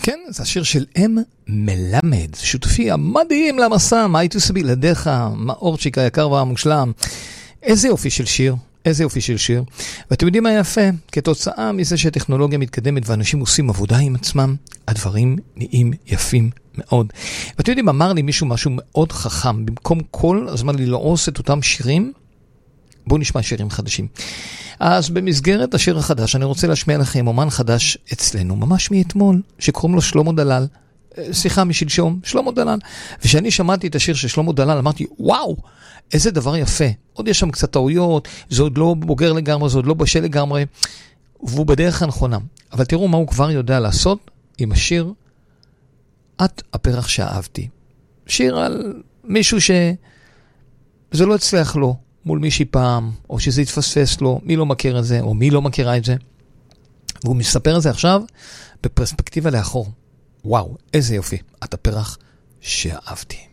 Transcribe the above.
כן, זה השיר של אם מלמד, שותפי המדהים למסע, מה הייתו בלעדיך, מאורצ'יק היקר והמושלם. איזה יופי של שיר, איזה יופי של שיר. ואתם יודעים מה יפה? כתוצאה מזה שהטכנולוגיה מתקדמת ואנשים עושים עבודה עם עצמם, הדברים נהיים יפים מאוד. ואתם יודעים, אמר לי מישהו משהו מאוד חכם, במקום כל הזמן ללעוס את אותם שירים, בואו נשמע שירים חדשים. אז במסגרת השיר החדש, אני רוצה להשמיע לכם אומן חדש אצלנו, ממש מאתמול, שקוראים לו שלמה דלל. שיחה משלשום, שלמה דלל. ושאני שמעתי את השיר של שלמה דלל, אמרתי, וואו, איזה דבר יפה. עוד יש שם קצת טעויות, זה עוד לא בוגר לגמרי, זה עוד לא בשל לגמרי, והוא בדרך הנכונה. אבל תראו מה הוא כבר יודע לעשות עם השיר, את הפרח שאהבתי. שיר על מישהו שזה לא הצליח לו, מול מישהי פעם, או שזה יתפספס לו, מי לא מכיר את זה, או מי לא מכירה את זה. והוא מספר את זה עכשיו בפרספקטיבה לאחור. וואו, איזה יופי, את הפרח שאהבתי.